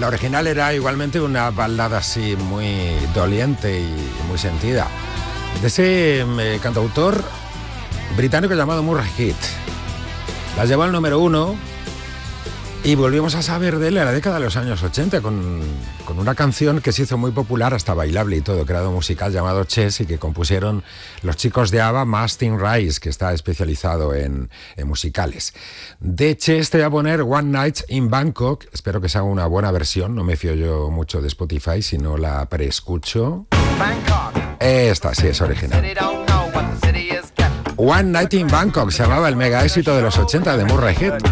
original era igualmente una balada así muy doliente y muy sentida. De ese cantautor británico llamado Murray Heath. La llevó al número 1 y volvimos a saber de él en la década de los años 80 con una canción que se hizo muy popular, hasta bailable y todo, creado musical llamado Chess, y que compusieron los chicos de ABBA, más Tim Rice, que está especializado en musicales. De Chess te voy a poner One Night in Bangkok. Espero que sea una buena versión, no me fío yo mucho de Spotify, si no la preescucho. Esta sí es original. One Night in Bangkok se llamaba el mega éxito de los 80 de Murray Heath.